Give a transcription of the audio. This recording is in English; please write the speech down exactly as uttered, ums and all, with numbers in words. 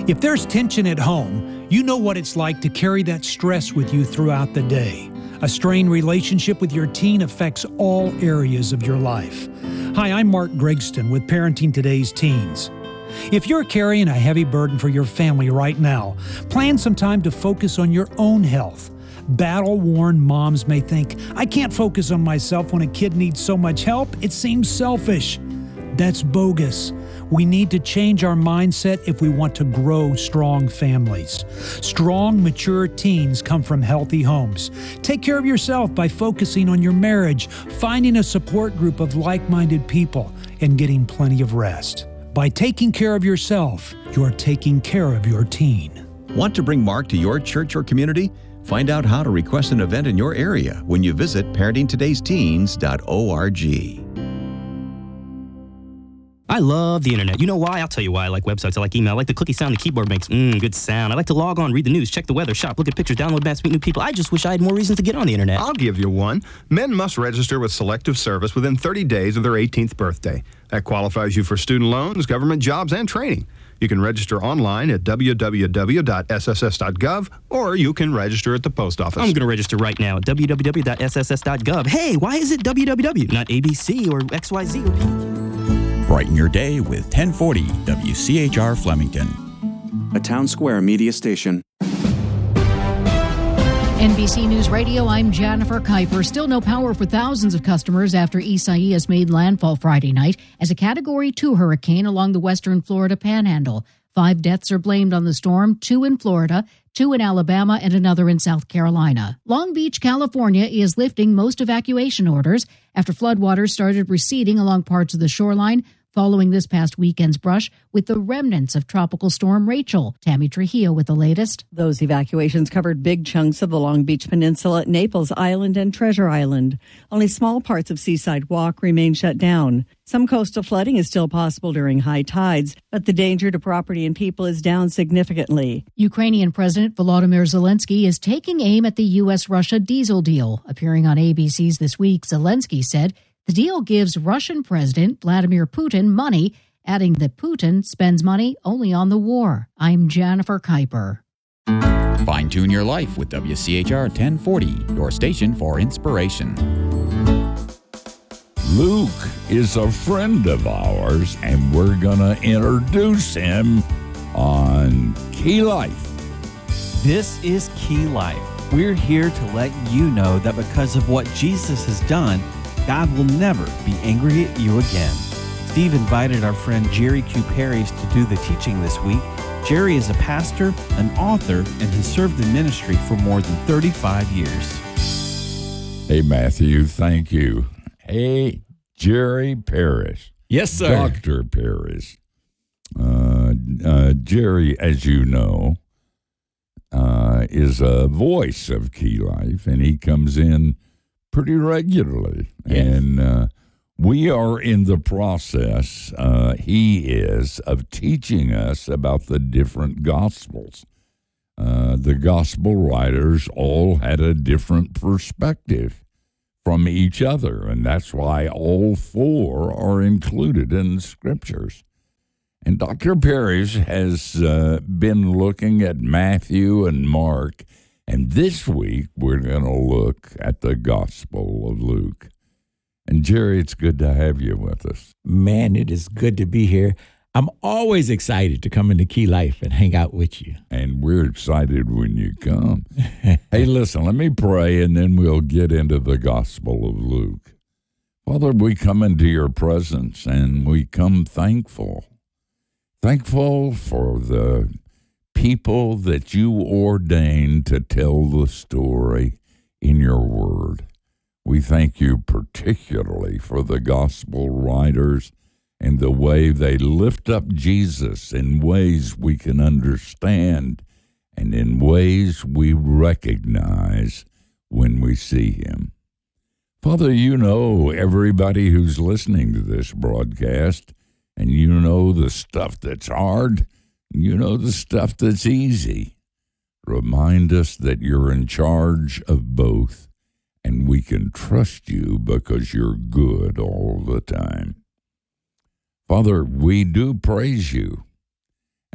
If there's tension at home, you know what it's like to carry that stress with you throughout the day. A strained relationship with your teen affects all areas of your life. Hi, I'm Mark Gregston with Parenting Today's Teens. If you're carrying a heavy burden for your family right now, plan some time to focus on your own health. Battle-worn moms may think, I can't focus on myself when a kid needs so much help. It seems selfish. That's bogus. We need to change our mindset if we want to grow strong families. Strong, mature teens come from healthy homes. Take care of yourself by focusing on your marriage, finding a support group of like-minded people, and getting plenty of rest. By taking care of yourself, you're taking care of your teen. Want to bring Mark to your church or community? Find out how to request an event in your area when you visit parenting todays teens dot org. I love the internet. You know why? I'll tell you why. I like websites. I like email. I like the clicky sound the keyboard makes. Mmm, good sound. I like to log on, read the news, check the weather, shop, look at pictures, download maps, meet new people. I just wish I had more reasons to get on the internet. I'll give you one. Men must register with Selective Service within thirty days of their eighteenth birthday. That qualifies you for student loans, government jobs, and training. You can register online at w w w dot s s s dot gov, or you can register at the post office. I'm going to register right now at w w w dot s s s dot gov. Hey, why is it w w w, not A B C or X Y Z or P? Brighten your day with ten forty W C H R Flemington. A Town Square media station. N B C News Radio, I'm Jennifer Kuiper. Still no power for thousands of customers after Isaias made landfall Friday night as a Category two hurricane along the western Florida panhandle. Five deaths are blamed on the storm, two in Florida, two in Alabama, and another in South Carolina. Long Beach, California is lifting most evacuation orders after floodwaters started receding along parts of the shoreline following this past weekend's brush with the remnants of Tropical Storm Rachel. Tammy Trujillo with the latest. Those evacuations covered big chunks of the Long Beach Peninsula, Naples Island, and Treasure Island. Only small parts of Seaside Walk remain shut down. Some coastal flooding is still possible during high tides, but the danger to property and people is down significantly. Ukrainian President Volodymyr Zelensky is taking aim at the U S Russia diesel deal. Appearing on A B C's This Week, Zelensky said the deal gives Russian President Vladimir Putin money, adding that Putin spends money only on the war. I'm Jennifer Kuiper. Fine-tune your life with W C H R ten forty, your station for inspiration. Luke is a friend of ours, and we're going to introduce him on Key Life. This is Key Life. We're here to let you know that because of what Jesus has done, God will never be angry at you again. Steve invited our friend Jerry Q. Parries to do the teaching this week. Jerry is a pastor, an author, and has served in ministry for more than thirty-five years. Hey, Matthew, thank you. Hey, Jerry Parris. Yes, sir. Doctor Parris. Uh, uh, Jerry, as you know, uh, is a voice of Key Life, and he comes in pretty regularly. Yes. And uh, we are in the process, uh, he is, of teaching us about the different Gospels. Uh, the Gospel writers all had a different perspective from each other, and that's why all four are included in the Scriptures. And Doctor Parris has uh, been looking at Matthew and Mark, and this week we're going to look at the Gospel of Luke. And Jerry, it's good to have you with us. Man, it is good to be here. I'm always excited to come into Key Life and hang out with you. And we're excited when you come. Hey, listen, let me pray, and then we'll get into the Gospel of Luke. Father, we come into your presence, and we come thankful. Thankful for the people that you ordained to tell the story in your word. We thank you particularly for the gospel writers and the way they lift up Jesus in ways we can understand and in ways we recognize when we see him. Father, you know everybody who's listening to this broadcast, and you know the stuff that's hard, and you know the stuff that's easy. Remind us that you're in charge of both, and we can trust you because you're good all the time. Father, we do praise you